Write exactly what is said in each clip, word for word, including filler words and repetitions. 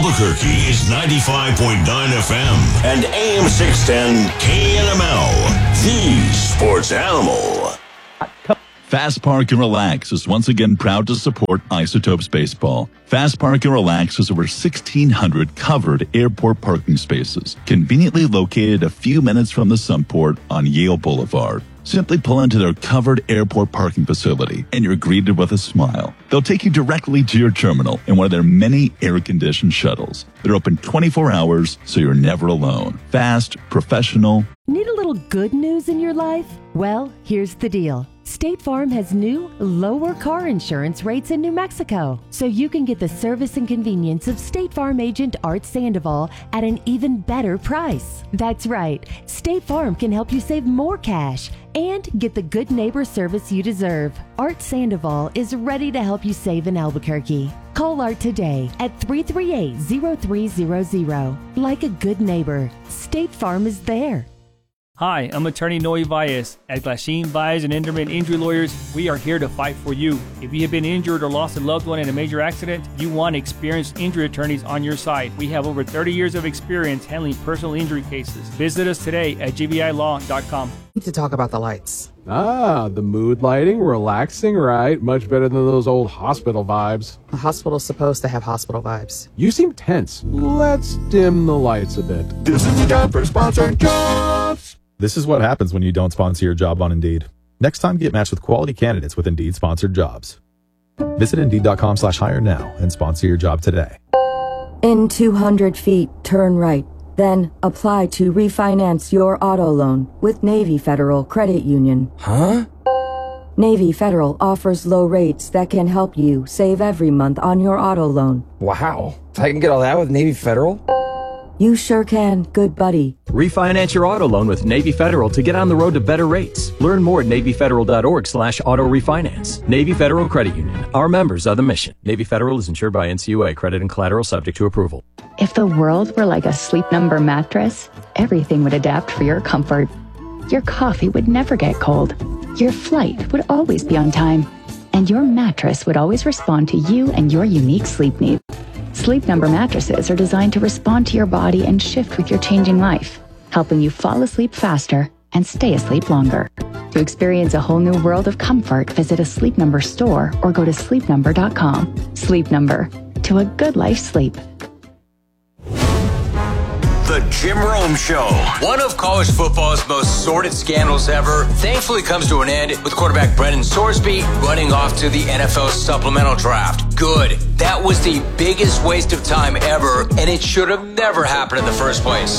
Albuquerque is ninety-five point nine F M and A M six ten K N M L, the sports animal. Fast Park and Relax is once again proud to support Isotopes Baseball. Fast Park and Relax has over sixteen hundred covered airport parking spaces, conveniently located a few minutes from the Sunport on Yale Boulevard. Simply pull into their covered airport parking facility and you're greeted with a smile. They'll take you directly to your terminal in one of their many air-conditioned shuttles. They're open twenty-four hours, so you're never alone. Fast, professional. Need a little good news in your life? Well, here's the deal. State Farm has new, lower car insurance rates in New Mexico, so you can get the service and convenience of State Farm agent Art Sandoval at an even better price. That's right, State Farm can help you save more cash and get the good neighbor service you deserve. Art Sandoval is ready to help you save in Albuquerque. Call Art today at three three eight, zero three zero zero. Like a good neighbor, State Farm is there. Hi, I'm attorney Noe Valles. At Glasheen, Valles and Enderman Injury Lawyers, we are here to fight for you. If you have been injured or lost a loved one in a major accident, you want experienced injury attorneys on your side. We have over thirty years of experience handling personal injury cases. Visit us today at g b i law dot com. We need to talk about the lights. Ah, the mood lighting, relaxing, right? Much better than those old hospital vibes. The hospital's supposed to have hospital vibes. You seem tense. Let's dim the lights a bit. This is the time for sponsored jobs. This is what happens when you don't sponsor your job on Indeed. Next time, get matched with quality candidates with Indeed sponsored jobs. Visit Indeed.com slash hire now and sponsor your job today. In two hundred feet, turn right. Then apply to refinance your auto loan with Navy Federal Credit Union. Huh? Navy Federal offers low rates that can help you save every month on your auto loan. Wow. I can get all that with Navy Federal? You sure can, good buddy. Refinance your auto loan with Navy Federal to get on the road to better rates. Learn more at NavyFederal.org slash auto refinance. Navy Federal Credit Union. Our members are the mission. Navy Federal is insured by N C U A. Credit and collateral subject to approval. If the world were like a Sleep Number mattress, everything would adapt for your comfort. Your coffee would never get cold. Your flight would always be on time. And your mattress would always respond to you and your unique sleep needs. Sleep Number mattresses are designed to respond to your body and shift with your changing life, helping you fall asleep faster and stay asleep longer. To experience a whole new world of comfort, visit a Sleep Number store or go to sleep number dot com. Sleep Number, to a good life sleep. The Jim Rome Show. One of college football's most sordid scandals ever thankfully comes to an end with quarterback Brendan Sorsby running off to the N F L supplemental draft. Good. That was the biggest waste of time ever, and it should have never happened in the first place.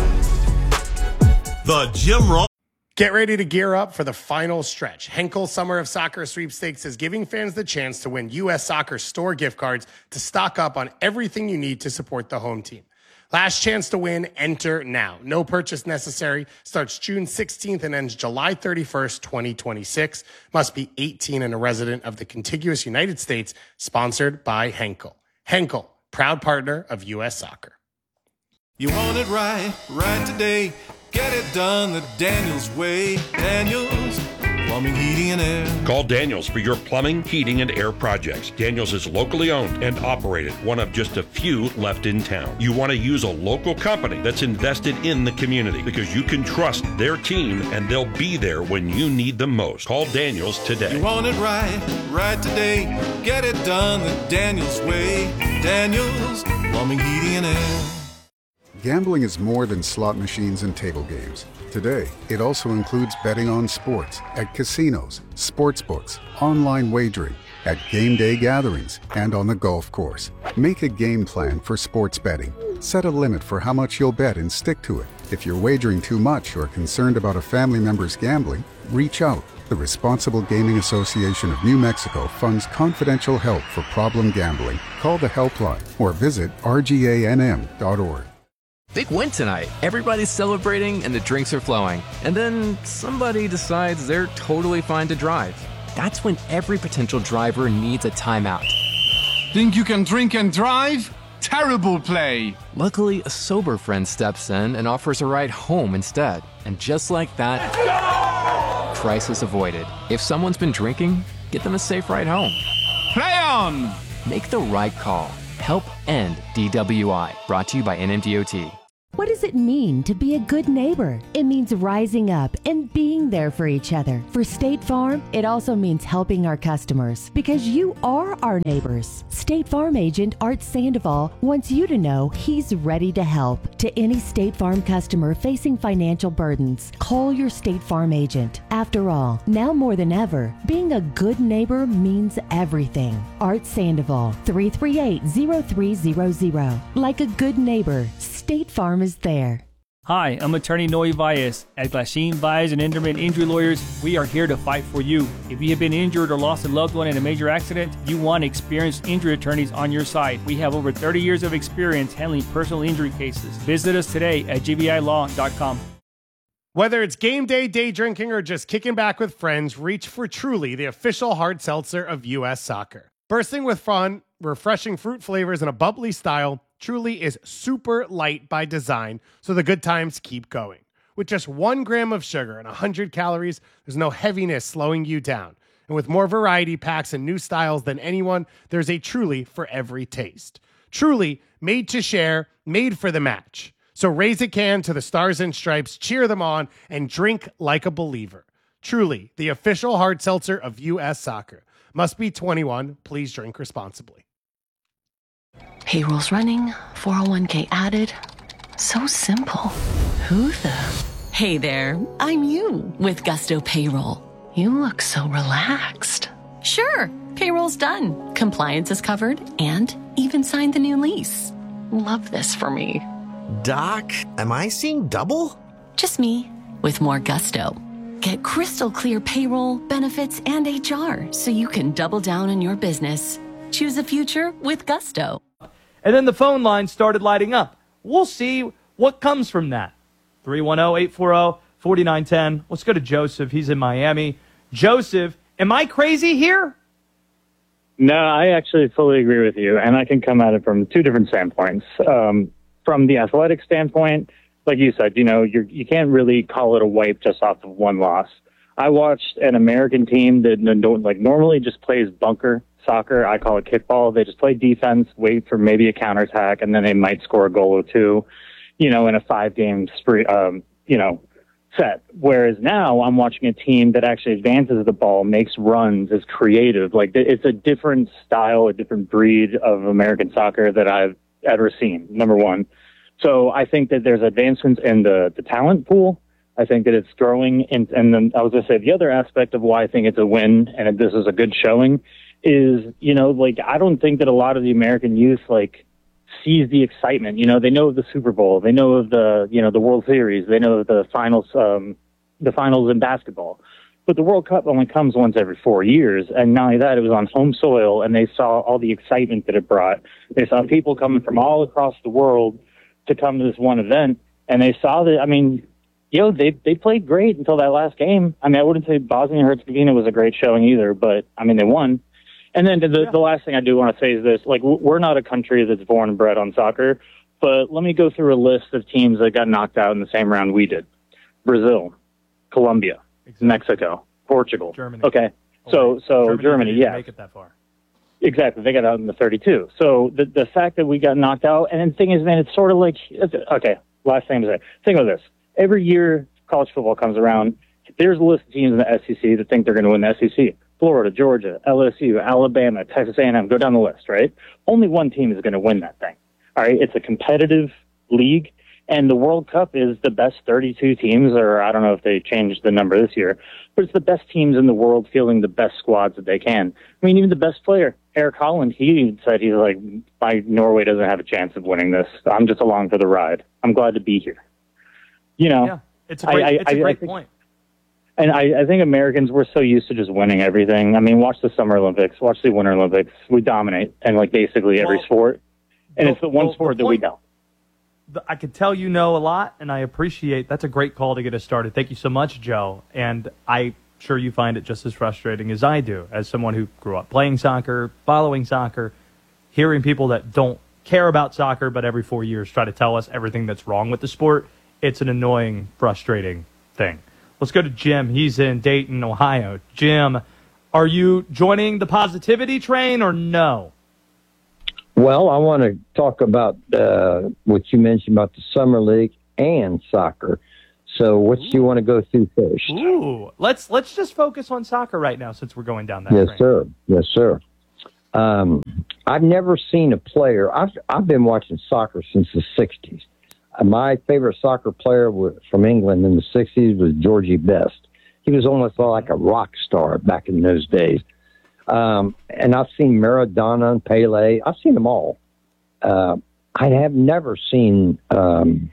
The Jim Rome. Get ready to gear up for the final stretch. Henkel Summer of Soccer Sweepstakes is giving fans the chance to win U S Soccer store gift cards to stock up on everything you need to support the home team. Last chance to win, enter now. No purchase necessary. Starts June sixteenth and ends July thirty-first, twenty twenty-six. Must be eighteen and a resident of the contiguous United States. Sponsored by Henkel. Henkel, proud partner of U S Soccer. You want it right, right today. Get it done the Daniels way. Daniels Plumbing, Heating, and Air. Call Daniels for your plumbing, heating, and air projects. Daniels is locally owned and operated, one of just a few left in town. You want to use a local company that's invested in the community because you can trust their team and they'll be there when you need them most. Call Daniels today. You want it right, right today. Get it done the Daniels way. Daniels Plumbing, Heating, and Air. Gambling is more than slot machines and table games. Today, it also includes betting on sports, at casinos, sports books, online wagering, at game day gatherings, and on the golf course. Make a game plan for sports betting. Set a limit for how much you'll bet and stick to it. If you're wagering too much or concerned about a family member's gambling, reach out. The Responsible Gaming Association of New Mexico funds confidential help for problem gambling. Call the helpline or visit r g a n m dot org. Big win tonight. Everybody's celebrating and the drinks are flowing. And then somebody decides they're totally fine to drive. That's when every potential driver needs a timeout. Think you can drink and drive? Terrible play. Luckily, a sober friend steps in and offers a ride home instead. And just like that, crisis avoided. If someone's been drinking, get them a safe ride home. Play on! Make the right call. Help end D W I. Brought to you by N M D O T. What does it mean to be a good neighbor? It means rising up and being there for each other. For State Farm, it also means helping our customers because you are our neighbors. State Farm agent Art Sandoval wants you to know he's ready to help. To any State Farm customer facing financial burdens, call your State Farm agent. After all, now more than ever, being a good neighbor means everything. Art Sandoval, three three eight, zero three zero zero. Like a good neighbor, State Farm is there. Hi, I'm attorney Noe Valles. At Glasheen, Valles and Enderman Injury Lawyers, we are here to fight for you. If you have been injured or lost a loved one in a major accident, you want experienced injury attorneys on your side. We have over thirty years of experience handling personal injury cases. Visit us today at g b i law dot com. Whether it's game day, day drinking, or just kicking back with friends, reach for Truly, the official hard seltzer of U S Soccer. Bursting with fun, refreshing fruit flavors, and a bubbly style, Truly is super light by design, so the good times keep going. With just one gram of sugar and one hundred calories, there's no heaviness slowing you down. And with more variety packs and new styles than anyone, there's a Truly for every taste. Truly, made to share, made for the match. So raise a can to the Stars and Stripes, cheer them on, and drink like a believer. Truly, the official hard seltzer of U S Soccer. Must be twenty-one. Please drink responsibly. Payroll's running, four oh one k added. So simple. Who the? Hey there, I'm you with Gusto Payroll. You look so relaxed. Sure, payroll's done. Compliance is covered and even signed the new lease. Love this for me. Doc, am I seeing double? Just me with more gusto. Get crystal clear payroll, benefits, and H R so you can double down on your business. Choose a future with Gusto. And then the phone line started lighting up. We'll see what comes from that. three one zero, eight four zero, four nine one zero. Let's go to Joseph. He's in Miami. Joseph, am I crazy here? No, I actually fully agree with you, and I can come at it from two different standpoints. Um, from the athletic standpoint, like you said, you know, you're, you can't really call it a wipe just off of one loss. I watched an American team that like normally just plays bunker soccer. I call it kickball. They just play defense, wait for maybe a counterattack, and then they might score a goal or two, you know, in a five-game spree, um, you know, set. Whereas now I'm watching a team that actually advances the ball, makes runs, is creative. Like it's a different style, a different breed of American soccer that I've ever seen, number one. So I think that there's advancements in the, the talent pool. I think that it's growing. And, and then I was going to say the other aspect of why I think it's a win and this is a good showing is, you know, like I don't think that a lot of the American youth like sees the excitement. You know, they know of the Super Bowl. They know of the, you know, the World Series. They know of the finals, um, the finals in basketball. But the World Cup only comes once every four years. And not only that, it was on home soil, and they saw all the excitement that it brought. They saw people coming from all across the world to come to this one event, and they saw that, I mean, you know, they they played great until that last game. I mean, I wouldn't say Bosnia-Herzegovina was a great showing either, but, I mean, they won. And then the, yeah. the last thing I do want to say is this, like, we're not a country that's born and bred on soccer, but let me go through a list of teams that got knocked out in the same round we did. Brazil, Colombia, exactly. Mexico, Portugal. Germany. Okay, so so Germany, Germany yeah. Make it that far. Exactly, they got out in the thirty-two. So the the fact that we got knocked out, and the thing is, man, it's sort of like, okay, last thing to say. Think of this. Every year college football comes around, there's a list of teams in the S E C that think they're going to win the S E C. Florida, Georgia, L S U, Alabama, Texas A and M, go down the list, right? Only one team is going to win that thing. All right, it's a competitive league, and the World Cup is the best thirty-two teams, or I don't know if they changed the number this year, but it's the best teams in the world fielding the best squads that they can. I mean, even the best player, Eric Holland, he said he's like, my Norway doesn't have a chance of winning this. I'm just along for the ride. I'm glad to be here. You know, yeah, it's a great, I, I, it's a great I think, point. And I, I think Americans, we're so used to just winning everything. I mean, watch the Summer Olympics, watch the Winter Olympics. We dominate in like basically every well, sport. And well, it's the one well, sport the point, that we don't. The, I can tell you know a lot, and I appreciate that's a great call to get us started. Thank you so much, Joe. And I'm sure you find it just as frustrating as I do, as someone who grew up playing soccer, following soccer, hearing people that don't care about soccer, but every four years try to tell us everything that's wrong with the sport. It's an annoying, frustrating thing. Let's go to Jim. He's in Dayton, Ohio. Jim, are you joining the positivity train or no? Well, I want to talk about uh, what you mentioned about the Summer League and soccer. So what do you want to go through first? Ooh, let's let's just focus on soccer right now since we're going down that Yes, train. sir. Yes, sir. Um, I've never seen a player. I've I've been watching soccer since the sixties. Uh, my favorite soccer player was, from England in the sixties was Georgie Best. He was almost like a rock star back in those days. Um, and I've seen Maradona and Pele. I've seen them all. Uh, I have never seen um,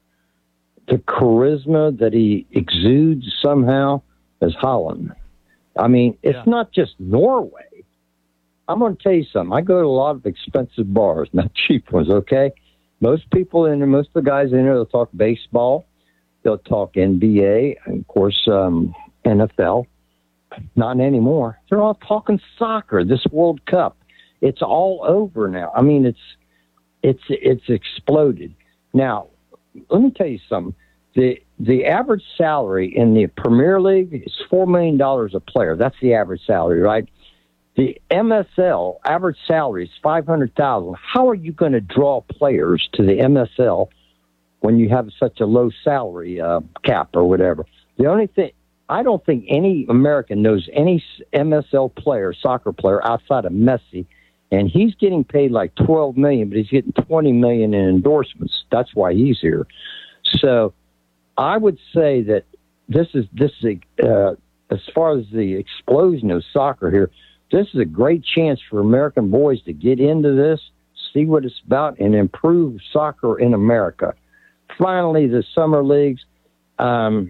the charisma that he exudes somehow as Holland. I mean, it's yeah. not just Norway. I'm going to tell you something. I go to a lot of expensive bars, not cheap ones, okay? Most people in there, most of the guys in there, they'll talk baseball. They'll talk N B A, and of course, um, N F L. Not anymore. They're all talking soccer, this World Cup. It's all over now. I mean, it's it's it's exploded. Now, let me tell you something. The the average salary in the Premier League is four million dollars a player. That's the average salary, right? The M S L average salary is five hundred thousand dollars. How are you going to draw players to the M S L when you have such a low salary uh, cap or whatever? The only thing, I don't think any American knows any M S L player, soccer player, outside of Messi, and he's getting paid like twelve million dollars, but he's getting twenty million dollars in endorsements. That's why he's here. So I would say that this is, this is uh, as far as the explosion of soccer here, this is a great chance for American boys to get into this, see what it's about, and improve soccer in America. Finally, the summer leagues, um,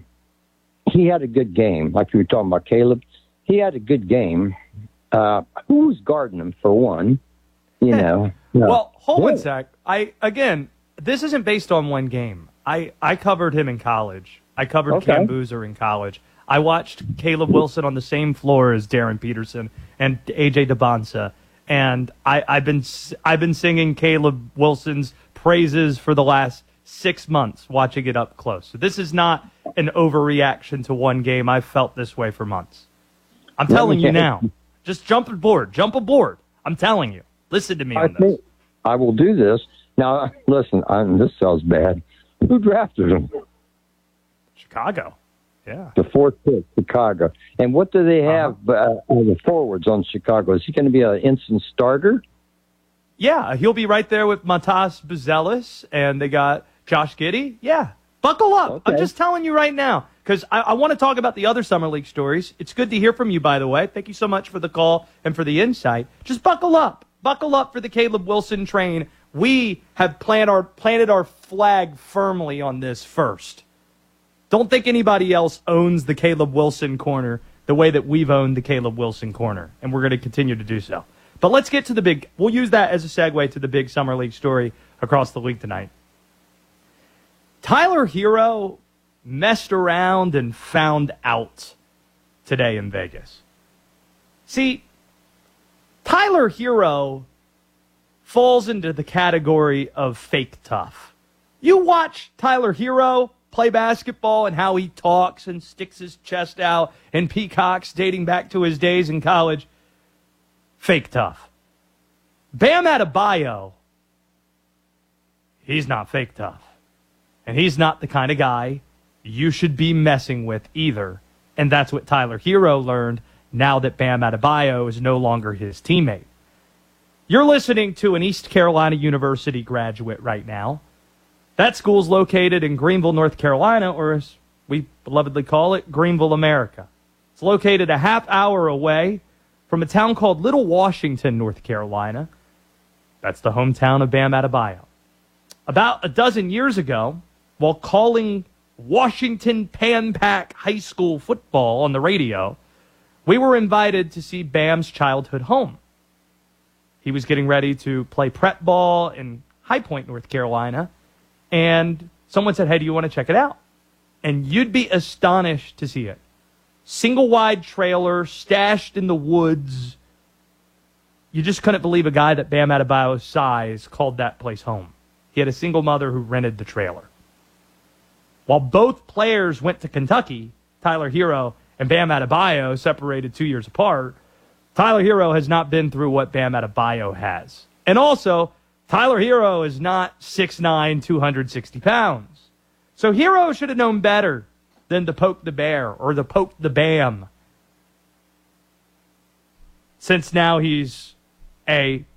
he had a good game, like you were talking about, Caleb. He had a good game. Uh, who was guarding him, for one? You know. No. Well, hold one sec. I, again, this isn't based on one game. I, I covered him in college. I covered Okay. Cam Boozer in college. I watched Caleb Wilson on the same floor as Darren Peterson and A J DeBonsa, and I, I've been I've been singing Caleb Wilson's praises for the last six months, watching it up close. So this is not an overreaction to one game. I've felt this way for months. I'm Let telling me you tell now. Just jump aboard. Jump aboard. I'm telling you. Listen to me I on this. think I will do this. Now, listen, I, this sounds bad. Who drafted him? Chicago. Yeah. The fourth pick, Chicago. And what do they have uh, on the forwards on Chicago? Is he going to be an instant starter? Yeah, he'll be right there with Matas Buzelis, and they got Josh Giddey. Yeah, buckle up. Okay. I'm just telling you right now, because I, I want to talk about the other Summer League stories. It's good to hear from you, by the way. Thank you so much for the call and for the insight. Just buckle up. Buckle up for the Caleb Wilson train. We have plant our, planted our flag firmly on this first. Don't think anybody else owns the Caleb Wilson corner the way that we've owned the Caleb Wilson corner, and we're going to continue to do so. But let's get to the big, we'll use that as a segue to the big Summer League story across the league tonight. Tyler Hero messed around and found out today in Vegas. See, Tyler Hero falls into the category of fake tough. You watch Tyler Hero play basketball and how he talks and sticks his chest out and peacocks dating back to his days in college. Fake tough. Bam Adebayo, he's not fake tough. And he's not the kind of guy you should be messing with either. And that's what Tyler Hero learned now that Bam Adebayo is no longer his teammate. You're listening to an East Carolina University graduate right now. That school's located in Greenville, North Carolina, or as we belovedly call it, Greenville, America. It's located a half hour away from a town called Little Washington, North Carolina. That's the hometown of Bam Adebayo. About a dozen years ago, while calling Washington Pan Pac High School football on the radio, we were invited to see Bam's childhood home. He was getting ready to play prep ball in High Point, North Carolina, and someone said, hey, do you want to check it out? And you'd be astonished to see it. Single wide trailer, stashed in the woods. You just couldn't believe a guy that Bam Adebayo's size called that place home. He had a single mother who rented the trailer. While both players went to Kentucky, Tyler Hero and Bam Adebayo separated two years apart, Tyler Hero has not been through what Bam Adebayo has. And also, Tyler Hero is not six nine, two hundred sixty pounds. So Hero should have known better than to poke the bear or to poke the bam. Since now he's a